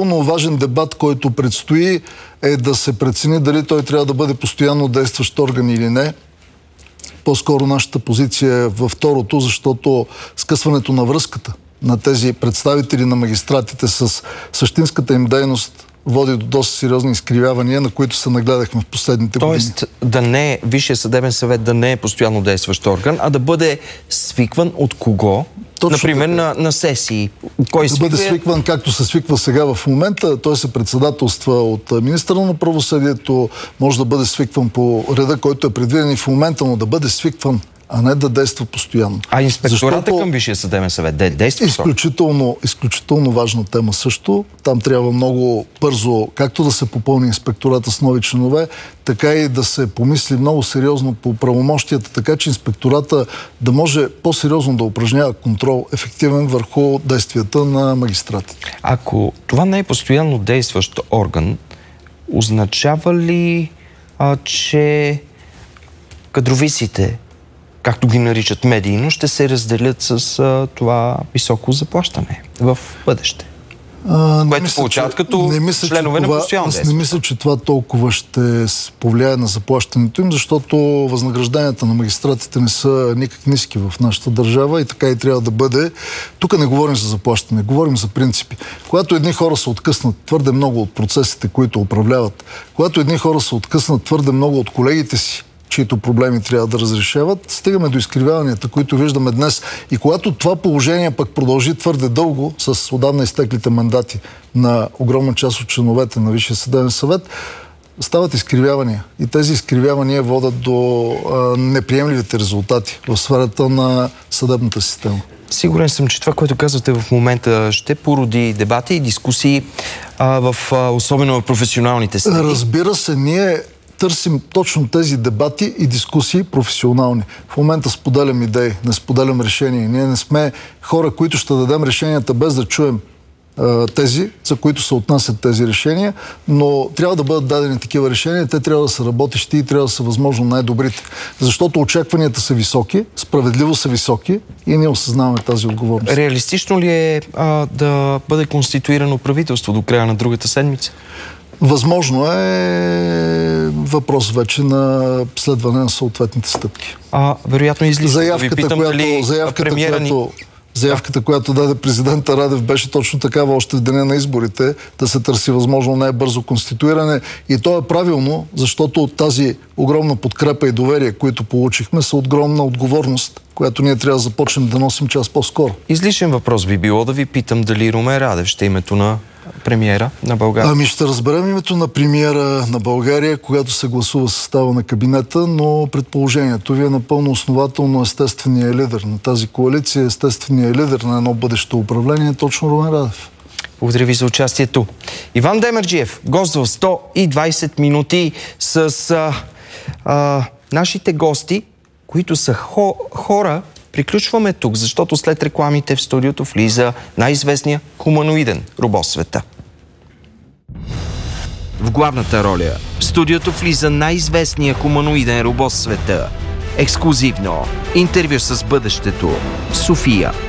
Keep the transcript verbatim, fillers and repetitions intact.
изключително важен дебат, който предстои, е да се прецени дали той трябва да бъде постоянно действащ орган или не. По-скоро нашата позиция е във второто, защото скъсването на връзката на тези представители на магистратите с същинската им дейност води до доста сериозни изкривявания, на които се нагледахме в последните години. Тоест да не е Висшия съдебен съвет да не е постоянно действащ орган, а да бъде свикван от кого? Точно Например, на, на сесии. Кой да бъде свикван, както се свиква сега в момента. Той се председателства от министъра на правосъдието. Може да бъде свикван по реда, който е предвиден и в момента, но да бъде свикван, а не да действа постоянно. А инспектората Защото... към Висшия съдебен съвет де, действа изключително, изключително важна тема също. Там трябва много бързо, както да се попълни инспектората с нови членове, така и да се помисли много сериозно по правомощията, така че инспектората да може по-сериозно да упражнява контрол ефективен върху действията на магистратите. Ако това не е постоянно действащ орган, означава ли, а, че кадровиците, както ги наричат медийно, ще се разделят с а, това високо заплащане в бъдеще? А, което мисля, получават като не мисля, членове това, на постоянно Аз действие. не мисля, че това толкова ще повлияе на заплащането им, защото възнагражденията на магистратите не са никак ниски в нашата държава и така и трябва да бъде. Тук не говорим за заплащане, говорим за принципи. Когато едни хора се откъснат твърде много от процесите, които управляват, когато едни хора се откъснат твърде много от колегите си, чието проблеми трябва да разрешават, стигаме до изкривяванията, които виждаме днес. И когато това положение пък продължи твърде дълго, с отдавна изтеклите мандати на огромна част от членовете на Висшия съдебен съвет, стават изкривявания. И тези изкривявания водят до а, неприемливите резултати в сферата на съдебната система. Сигурен съм, че това, което казвате в момента, ще породи дебати и дискусии, а, в, а, особено в професионалните среди. Разбира се, ние търсим точно тези дебати и дискусии професионални. В момента споделям идеи, не споделям решения. Ние не сме хора, които ще дадем решенията без да чуем а, тези, за които се отнасят тези решения, но трябва да бъдат дадени такива решения, те трябва да са работещи и трябва да са възможно най-добрите. Защото очакванията са високи, справедливо са високи и ние осъзнаваме тази отговорност. Реалистично ли е а, да бъде конституирано правителство до края на другата седмица? Възможно е въпрос вече на следване на съответните стъпки. А, вероятно излиза. Заявката, да ви питам, която, дали заявката, премиера ни... която, заявката която даде президента Радев, беше точно такава още в деня на изборите, да се търси възможно най-бързо конституиране. И то е правилно, защото от тази огромна подкрепа и доверие, които получихме, са огромна отговорност, която ние трябва да започнем да носим час по-скоро. Излишен въпрос би било да ви питам дали Румен Радев ще е името на премиера на България. Ами ще разберем името на премиера на България, когато се гласува състава на кабинета, но предположението ви е напълно основателно. Естественият лидер на тази коалиция, естественият лидер на едно бъдещо управление е точно Румен Радев. Благодаря ви за участието. Иван Демерджиев, гост в сто и двайсет минути с а, а, нашите гости, които са хо, хора. Приключваме тук, защото след рекламите в студиото влиза най-известният хуманоиден робот в света. В главната роля в студиото влиза най-известният хуманоиден робот в света. Ексклузивно интервю с бъдещето. София.